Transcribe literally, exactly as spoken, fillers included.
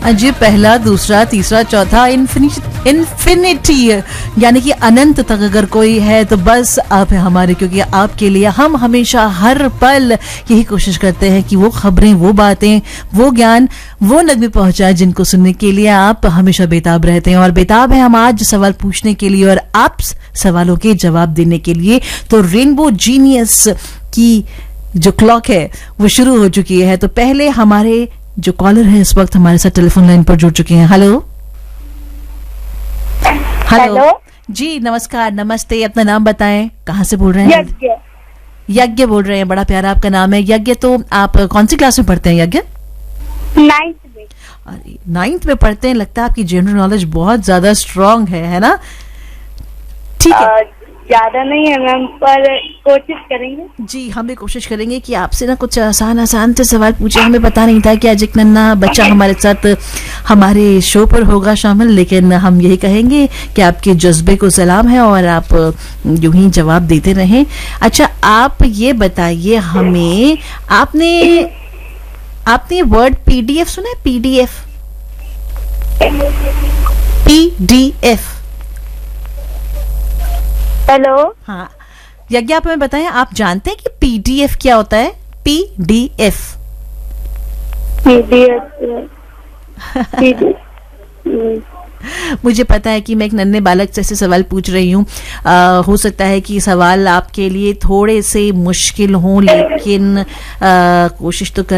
जी पहला, दूसरा, तीसरा, चौथा, इन्फिनिटी इन्फिनिटी यानी कि अनंत तक अगर कोई है तो बस आप है हमारे, क्योंकि आपके लिए हम हमेशा हर पल यही कोशिश करते हैं कि वो खबरें, वो बातें, वो ज्ञान, वो नगमे पहुंचाए जिनको सुनने के लिए आप हमेशा बेताब रहते हैं। और बेताब है हम आज सवाल पूछने के लिए और आप सवालों के जवाब देने के लिए। तो रेनबो जीनियस की जो क्लॉक है वो शुरू हो चुकी है। तो पहले हमारे जो कॉलर है इस वक्त हमारे साथ टेलीफोन लाइन पर जुड़ चुके हैं। हेलो हेलो जी नमस्कार, नमस्ते, अपना नाम बताएं, कहाँ से बोल रहे हैं? यज्ञ। यज्ञ बोल रहे हैं, बड़ा प्यारा आपका नाम है यज्ञ। तो आप कौन सी क्लास में पढ़ते हैं यज्ञ? नाइन्थ में। अरे नाइन्थ में पढ़ते हैं, लगता है आपकी जनरल नॉलेज बहुत ज्यादा स्ट्रांग है, है ना? ठीक है, ज्यादा नहीं है मैम, पर कोशिश करेंगे। जी हम भी कोशिश करेंगे कि आपसे ना कुछ आसान आसान से सवाल पूछे। हमें पता नहीं था कि आज एक नन्हा बच्चा हमारे साथ हमारे शो पर होगा शामिल, लेकिन हम यही कहेंगे कि आपके जज्बे को सलाम है और आप यूं ही जवाब देते रहें। अच्छा आप ये बताइए हमें, आपने आपने वर्ड पीडीएफ सुना है? PDF PDF hello. हाँ यज्ञ, आप हमें बताएं, आप जानते हैं कि पीडीएफ क्या होता है? पीडीएफ मुझे पता है कि मैं एक नन्हे बालक से ऐसे सवाल पूछ रही हूँ, हो सकता है कि सवाल आपके लिए थोड़े से मुश्किल हों, लेकिन आ, कोशिश तो कर